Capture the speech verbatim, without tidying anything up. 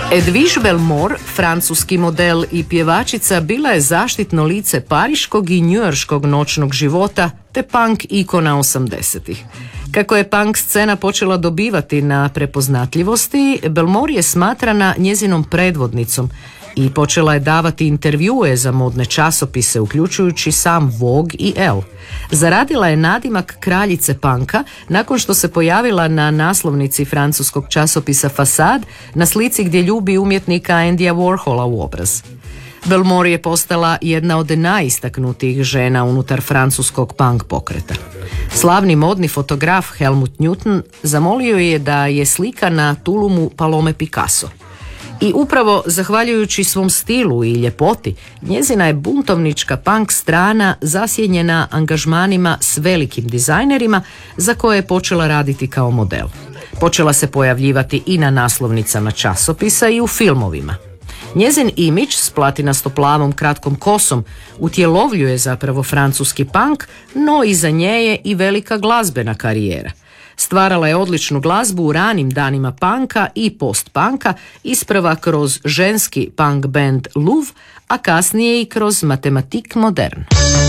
Edwige Bellemare, francuski model i pjevačica, bila je zaštitno lice pariškog i njujorškog noćnog života te punk ikona osamdesetih. Kako je punk scena počela dobivati na prepoznatljivosti, Bellemare je smatrana njezinom predvodnicom i počela je davati intervjue za modne časopise, uključujući sam Vogue i Elle. Zaradila je nadimak kraljice punka nakon što se pojavila na naslovnici francuskog časopisa Fasad na slici gdje ljubi umjetnika Andyja Warhola u obraz. Bellemare je postala jedna od najistaknutijih žena unutar francuskog punk pokreta. Slavni modni fotograf Helmut Newton zamolio je da je slika na tulumu Palome Picasso. I upravo zahvaljujući svom stilu i ljepoti, njezina je buntovnička punk strana zasjenjena angažmanima s velikim dizajnerima za koje je počela raditi kao model. Počela se pojavljivati i na naslovnicama časopisa i u filmovima. Njezin imidž s platinasto-plavom kratkom kosom utjelovljuje zapravo francuski punk, no iza nje je i velika glazbena karijera. Stvarala je odličnu glazbu u ranim danima punka i post-punka, isprva kroz ženski punk band Louvre, a kasnije i kroz Mathématiques Modernes.